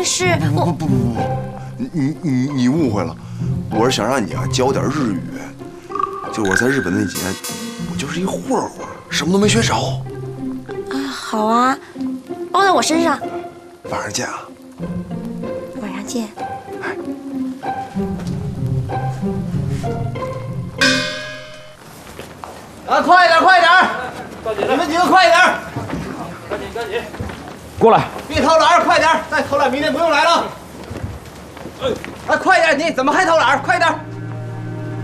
是不，你误会了，我是想让你啊教点日语。就是我在日本那几年，我就是一混混，什么都没学着。 啊，好啊，包在我身上。 晚上见啊！ 晚上见。 啊，快点，快点！你们几个快点！赶紧，过来！别偷懒，快点！再偷懒，明天不用来了。哎，快点！你怎么还偷懒？快点！